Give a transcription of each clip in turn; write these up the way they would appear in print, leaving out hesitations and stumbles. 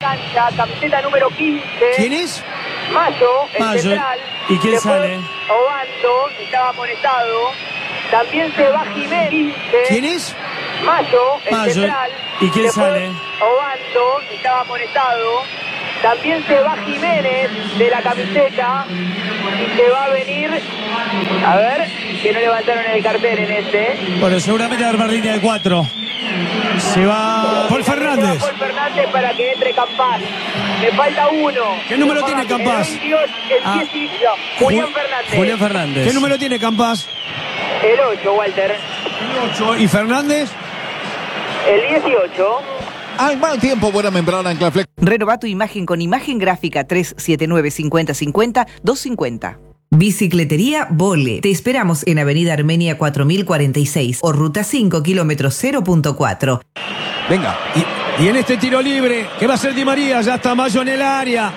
cancha, camiseta número 15. ¿Quién es? Mayo, el Mayo. central. ¿Y quién Se fue sale? Obando, estaba amonestado. También se va Jiménez. ¿Quién es? Mayo, el Mayo. central. ¿Y quién Se fue sale? Obando, estaba amonestado. También se va Jiménez de la camiseta. Y se va a venir. A ver, que no levantaron el cartel en este. Bueno, seguramente va a armar línea de 4. Se va Paul Fernández. Paul Fernández para que entre Campás. Me falta uno. ¿Qué número tiene Campás? El 22, el 18, Julián Fernández. Julián Fernández. ¿Qué número tiene Campás? El 8, Walter. El 8. ¿Y Fernández? El 18. Al mal tiempo, buena membrana en Claflex. Renova tu imagen con imagen gráfica 379-5050-250. Bicicletería Vole. Te esperamos en Avenida Armenia 4046 o Ruta 5, kilómetro 0.4. Venga. Y en este tiro libre, que va a ser Di María, ya está Mayo en el área.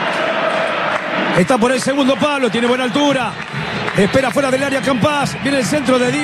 Está por el segundo palo, tiene buena altura. Espera fuera del área Campás. Viene el centro de Di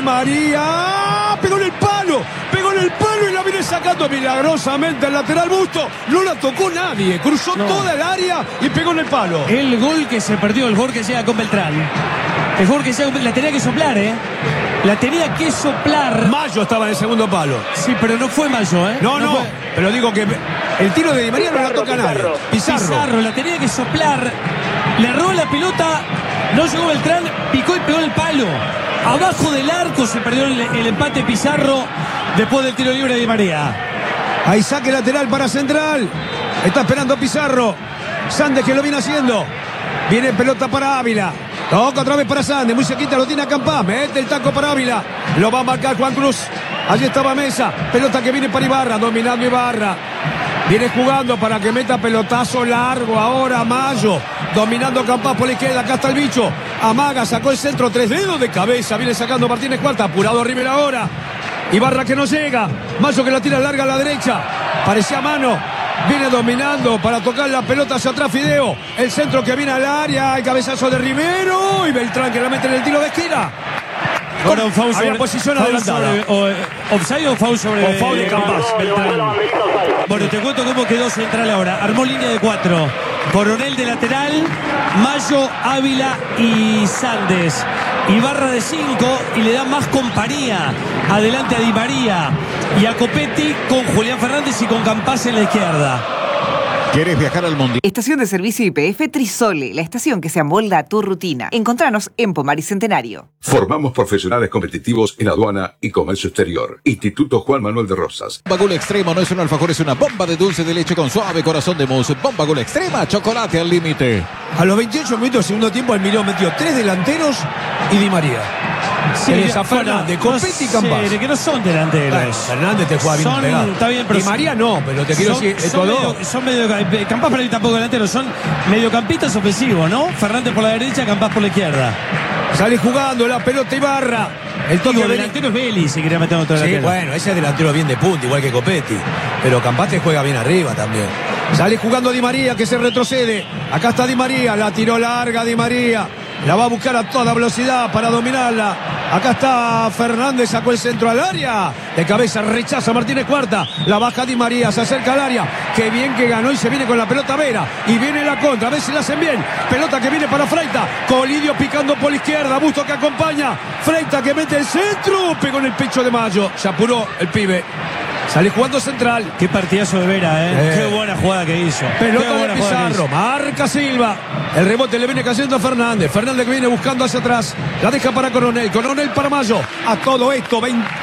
María. Pegó en el palo. Pegó en el palo y la viene sacando milagrosamente al lateral Busto. No la tocó nadie. Cruzó toda el área y pegó en el palo. el gol que se perdió, el gol que llega con Beltrán. El gol que llega con Beltrán. La tenía que soplar, ¿eh? La tenía que soplar. Mayo estaba en el segundo palo. Sí, pero no fue Mayo, ¿eh? No. fue. Pero digo que el tiro de Di María no la toca a nadie. Pizarro, la tenía que soplar. Le robó la pelota. No llegó Beltrán, picó y pegó en el palo. Abajo del arco se perdió el empate Pizarro después del tiro libre de Di María. Ahí saque lateral para Central. Está esperando Pizarro. Sandes que lo viene haciendo. Viene pelota para Ávila. Toca otra vez para Sandes. Muy cerquita lo tiene a Campás. Mete el taco para Ávila. Lo va a marcar Juan Cruz. Allí estaba Mesa. Pelota que viene para Ibarra. Dominando Ibarra. Viene jugando para que meta pelotazo largo ahora Mayo. Dominando Campás por la izquierda. Acá está el bicho. Amaga, sacó el centro. 3 dedos de cabeza. Viene sacando Martínez Cuarta. Apurado River ahora. Ibarra que no llega. Mayo que la tira larga a la derecha. Parecía mano. Viene dominando para tocar la pelota hacia atrás Fideo. El centro que viene al área. El cabezazo de Rivero. Y Beltrán que la mete en el tiro de esquina. Bueno, foul Había posición adelantada. ¿Offside o foul sobre O foul de Campás. Beltrán? Bueno, te cuento cómo quedó Central ahora. Armó línea de 4. Coronel de lateral, Mayo, Ávila y Sandes. Ibarra de 5 y le da más compañía adelante a Di María y a Copetti con Julián Fernández y con Campás en la izquierda. ¿Quieres viajar al mundial? Estación de servicio IPF Trisole, la estación que se amolda a tu rutina. Encontranos en Pomar y Centenario. Formamos profesionales competitivos en aduana y comercio exterior. Instituto Juan Manuel de Rosas. Bomba Gol Extremo no es un alfajor, es una bomba de dulce de leche con suave corazón de mousse. Bomba Gol Extrema, chocolate al límite. A los 28 minutos del segundo tiempo, Almirón metió 3 delanteros y Di María. Sí, a Fernández, Copetti y Campás. que no son delanteros. Bueno, Fernández te juega bien Son- pegado. está bien, pero Di María no, pero te quiero decir, estos dos. Campás para mí tampoco delanteros, son mediocampistas ofensivos, ¿no? Fernández por la derecha, Campás por la izquierda. Sale jugando la pelota Ibarra. El toque Digo, de delantero es Vélez, si quería meter otro Sí, delantero. bueno, ese es delantero bien de punta, igual que Copetti. Pero Campás te juega bien arriba también. Sale jugando Di María, que se retrocede. Acá está Di María, la tiró larga Di María. La va a buscar a toda velocidad para dominarla. Acá está Fernández, sacó el centro al área. De cabeza rechaza Martínez Cuarta. La baja Di María, se acerca al área. Qué bien que ganó y se viene con la pelota Vera. Y viene la contra, a ver si la hacen bien. Pelota que viene para Freita. Colidio picando por la izquierda. Busto que acompaña. Freita que mete el centro. Pegó en el pecho de Mayo. Se apuró el pibe. Sale jugando Central. Qué partidazo de Vera, ¿eh? Qué buena jugada que hizo. Pelota Qué de buena jugada que Pizarro. hizo. Marca Silva. El rebote le viene cayendo a Fernández. Fernández que viene buscando hacia atrás. La deja para Coronel. Coronel para Mayo. A todo esto,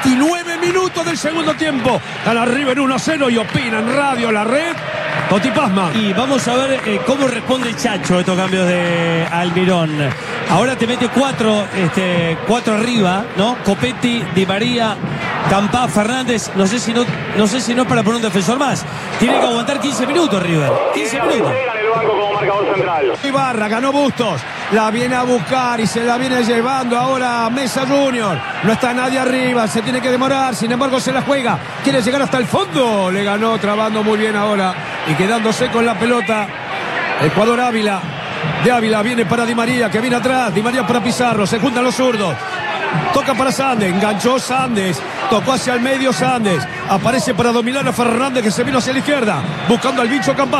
29 minutos del segundo tiempo. Están arriba en 1-0 y opina en radio La Red. Toti Pazman. Y vamos a ver cómo responde Chacho a estos cambios de Almirón. Ahora te mete 4 arriba, ¿no? Copetti, Di María, Campás, Fernández. No sé si no es para poner un defensor más. Tiene que aguantar 15 minutos River. 15 minutos. Ibarra ganó Bustos. La viene a buscar y se la viene llevando ahora Mesa Junior. No está nadie arriba, se tiene que demorar. Sin embargo, se la juega. Quiere llegar hasta el fondo. Le ganó trabando muy bien ahora y quedándose con la pelota. El jugador Ávila. De Ávila viene para Di María, que viene atrás. Di María para Pizarro. Se juntan los zurdos. Toca para Sandes, enganchó Sandes, tocó hacia el medio Sandes, aparece para dominar a Fernández que se vino hacia la izquierda, buscando al bicho Campás.